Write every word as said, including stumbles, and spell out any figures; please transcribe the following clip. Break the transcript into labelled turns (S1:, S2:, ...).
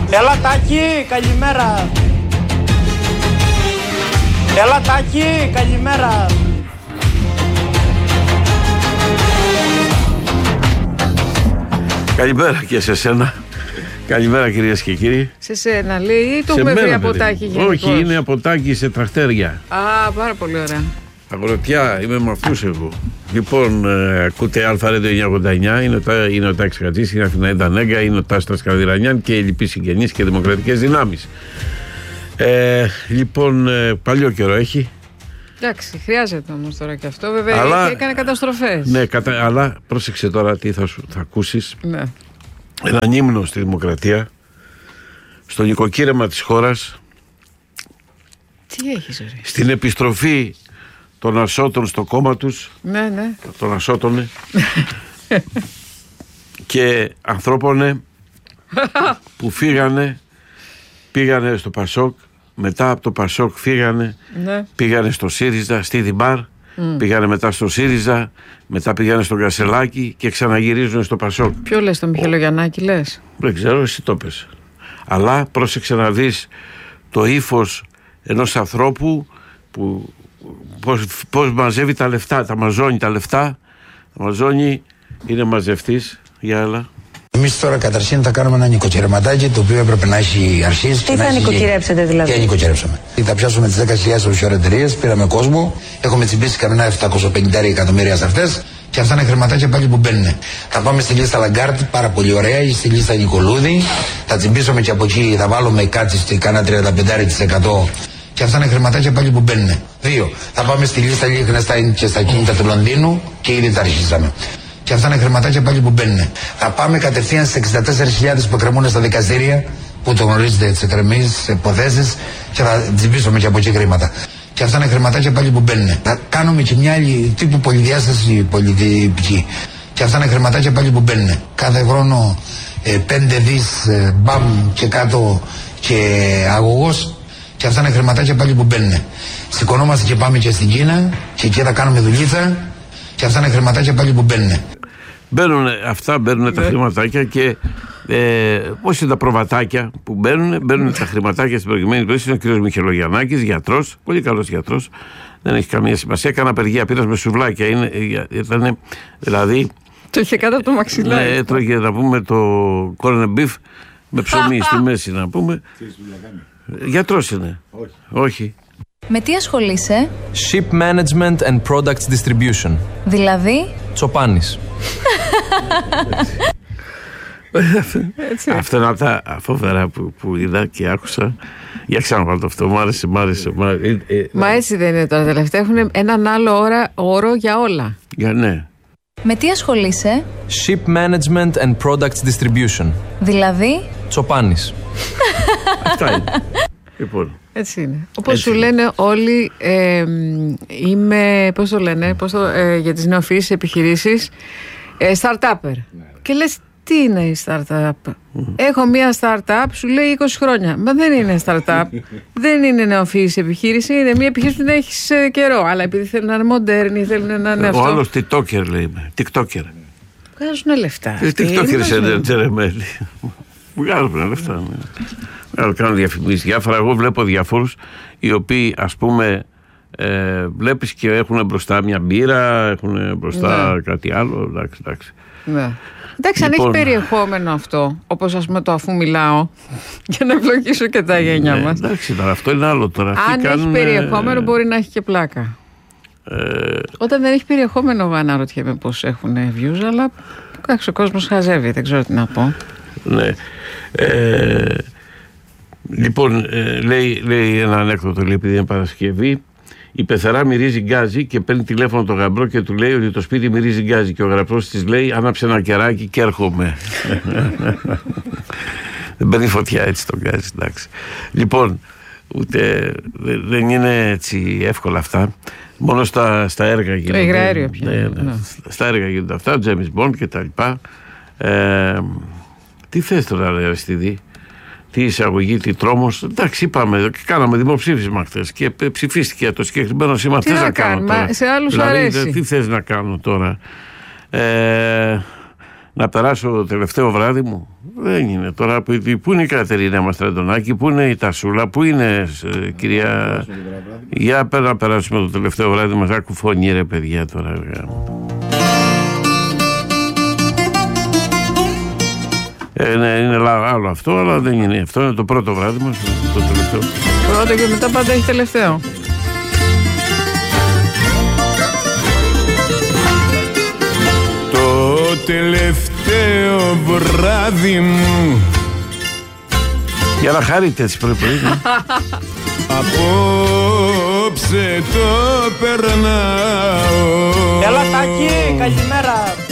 S1: Έλα Τάκη, καλημέρα. Έλα Τάκη, καλημέρα.
S2: Καλημέρα και σε σένα. Καλημέρα κυρίες και κύριοι.
S3: Σε σένα λέει ή το έχουμε βρει από Τάκη γενικώς?
S2: Όχι, είναι από Τάκη σε τραχτέρια.
S3: Α, πάρα πολύ ωραία.
S2: Αγροτιά, είμαι με αυτούς εγώ. Λοιπόν, ε, ακούτε Αλφα Ρέντιο εννιακόσια ογδόντα εννιά, είναι ο, είναι ο Τάκης Χατζής, είναι η Αθηναίδα Νέγκα, είναι ο Τάστας Καρδιρανιάν και οι λοιποί συγγενείς και δημοκρατικές δυνάμεις. Ε, λοιπόν, ε, παλιό καιρό έχει. Εντάξει,
S3: χρειάζεται όμως τώρα και αυτό, βέβαια,
S2: αλλά,
S3: και έκανε καταστροφές.
S2: Ναι, κατα, αλλά πρόσεξε τώρα τι θα, σου, θα ακούσεις.
S3: Ναι.
S2: Έναν ύμνο στη δημοκρατία, στο νοικοκύρεμα της χώρας.
S3: Τι έχεις ρε?
S2: Στην επιστροφή των ασώτων στο κόμμα τους.
S3: Ναι, ναι.
S2: Των ασώτων και ανθρώπων που φύγανε, πήγανε στο Πασόκ, μετά από το Πασόκ φύγανε,
S3: ναι.
S2: πήγανε στο ΣΥΡΙΖΑ, στη Διμπάρ, mm. πήγανε μετά στο ΣΥΡΙΖΑ, μετά πήγανε στο Κασελάκι και ξαναγυρίζουν στο Πασόκ.
S3: Ποιο λες, τον Μιχελογιαννάκη λες?
S2: Δεν ξέρω, εσύ το πες. Αλλά πρόσεξε να δεις το ύφος ενός ανθρώπου που πώς, πώς μαζεύει τα λεφτά, τα μαζώνει τα λεφτά, τα μαζώνει, είναι μαζευτής. Για έλα.
S4: Εμείς τώρα καταρχήν θα κάνουμε ένα νοικοκυρεματάκι το οποίο έπρεπε να έχει αρχίσει.
S5: Τι θα νοικοκυρέψετε δηλαδή?
S4: Και νοικοκυρέψαμε. Θα πιάσουμε τις δέκα χιλιάδες offshore εταιρείες, πήραμε κόσμο, έχουμε τσιμπήσει κανένα επτακόσια πενήντα εκατομμύρια σε αυτές και αυτά είναι χρηματάκια πάλι που μπαίνουν. Θα πάμε στη λίστα Λαγκάρτ, πάρα πολύ ωραία, ή στη λίστα Νικολούδη. Θα τσιμπήσουμε και από εκεί, θα βάλουμε κάτι στη κάνα τριάντα πέντε τοις εκατό και αυτά είναι χρηματάκια πάλι που μπαίνουν. Δύο, θα πάμε στη λίστα Liechtenstein και στα κίνητα του Λονδίνου και ήδη τα αρχίσαμε. Και αυτά είναι χρηματάκια πάλι που μπαίνουν. Θα πάμε κατευθείαν στις εξήντα τέσσερις χιλιάδες που εκκρεμούν στα δικαστήρια, που το γνωρίζετε, τις εκκρεμείς υποθέσεις, και θα τσιμπήσουμε και από εκεί χρήματα. Και αυτά είναι χρηματάκια πάλι που μπαίνουν. Θα κάνουμε και μια άλλη τύπου πολυδιάσταση πολιτική. Και αυτά είναι χρηματάκια πάλι που μπαίνουν. Κάθε χρόνο ε, πέντε δις ε, μπαμ και κάτω και αγωγός. Και αυτά είναι χρηματάκια πάλι που μπαίνουν. Σηκωνόμαστε και πάμε και στην Κίνα και εκεί θα κάνουμε δουλίτσα. Και αυτά είναι χρηματάκια πάλι που μπαίνουν.
S2: Μπαίνουν αυτά, μπαίνουν τα χρηματάκια και ε, πώς είναι τα προβατάκια που μπαίνουν, μπαίνουν τα χρηματάκια στην προηγουμένη περίπτωση. Είναι ο κ. Μιχελογιαννάκης, γιατρός, πολύ καλός γιατρός. Δεν έχει καμία σημασία. Έκανε απεργία πείρας με σουβλάκια. Είναι, ήταν, δηλαδή.
S3: Το είχε κάτω από το μαξιλάρι.
S2: Ναι, έτρωγε να πούμε το corned beef με ψωμί στη μέση να πούμε. Γιατρός είναι. Όχι. Όχι.
S5: Με τι ασχολείσαι?
S6: Ship Management and Products Distribution.
S5: Δηλαδή?
S6: Τσοπάνης.
S2: Αυτά είναι από τα φοβερά που, που είδα και άκουσα. Για ξαναπάρω το αυτό, μου άρεσε, μου άρεσε. Μ' άρεσε. Ε, ε,
S3: Μα έτσι δεν είναι τώρα τελευταία, έχουν έναν άλλο όρα, όρο για όλα.
S2: Για ναι.
S5: Με τι ασχολείσαι?
S6: Ship Management and Products Distribution.
S5: Δηλαδή?
S6: Τσοπάνης.
S2: Αυτά είναι. Λοιπόν.
S3: Έτσι είναι. Όπως σου λένε όλοι, ε, είμαι, πώς το λένε, πώς το, ε, για τις νεοφυείς επιχειρήσεις, ε, start-upper. Ναι. Και λες, τι είναι η startup? Mm. Έχω μία startup, σου λέει είκοσι χρόνια. Μα δεν είναι startup. Δεν είναι νεοφυής επιχείρηση, είναι μία επιχείρηση που δεν έχεις ε, καιρό. Αλλά επειδή θέλουν να είναι μοντέρνοι, θέλουν να είναι αυτό.
S2: Ο άλλος TikToker λέει, TikToker.
S3: Βγάζουν λεφτά.
S2: TikToker είναι τζερεμέλη. Βγάζουν λεφτά. Κάνουν διαφημίσεις διάφορα. Εγώ βλέπω διάφορους οι οποίοι, ας πούμε, ε, βλέπεις και έχουν μπροστά μια μπύρα, έχουν μπροστά ναι. κάτι άλλο. Εντάξει, εντάξει.
S3: Ναι. Εντάξει, λοιπόν, αν έχει περιεχόμενο αυτό, όπως ας πούμε το αφού μιλάω, για να ευλογήσω και τα γένια ναι, μας.
S2: Εντάξει, τώρα αυτό είναι άλλο τώρα.
S3: Αν έχει κάνουν, περιεχόμενο, ε, μπορεί να έχει και πλάκα. Ε, Όταν δεν έχει περιεχόμενο, αναρωτιέμαι πώς έχουν views, αλλά εντάξει, ο κόσμος χαζεύει, δεν ξέρω τι να πω.
S2: Ναι. Ε, Λοιπόν, ε, λέει, λέει ένα ανέκδοτο, λέει, επειδή είναι Παρασκευή, η πεθερά μυρίζει γκάζι και παίρνει τηλέφωνο τον γαμπρό και του λέει ότι το σπίτι μυρίζει γκάζι. Και ο γαμπρός της λέει, άναψε ένα κεράκι και έρχομαι. Δεν παίρνει φωτιά έτσι το γκάζι, εντάξει. Λοιπόν, ούτε, δεν είναι έτσι εύκολα αυτά. Μόνο στα, στα έργα γίνονται.
S3: Υγραέριο πια.
S2: Ναι, ναι. Ναι. Στα έργα γίνονται αυτά, James Bond και τα λοιπά. Ε, τι θες τώρα, ρε Αριστίδη? Τι εισαγωγή, τι τρόμος. Εντάξει, είπαμε και κάναμε δημοψήφισμα χθες και ψηφίστηκε το συγκεκριμένο σήμα. Τι θες να κάνω τώρα?
S3: Σε άλλους
S2: δηλαδή,
S3: αρέσει.
S2: Τι θες να κάνω τώρα? Ε, να περάσω το τελευταίο βράδυ μου. Δεν είναι τώρα. Πού είναι η Κατερίνα Μαστραντονάκη, πού είναι η Τασούλα, πού είναι ε, κυρία. Για πέρα να περάσουμε το τελευταίο βράδυ μας. Άκου φωνή ρε παιδιά τώρα. Ε, ναι, είναι άλλο αυτό, αλλά δεν είναι. Αυτό είναι το πρώτο βράδυ μας, το τελευταίο.
S3: Πρώτο και μετά πάντα έχει τελευταίο.
S7: Το τελευταίο βράδυ μου.
S2: Για να χαρείτε έτσι πρωί πρωί.
S7: Απόψε το περνάω.
S1: Έλα Τάκη, καλημέρα.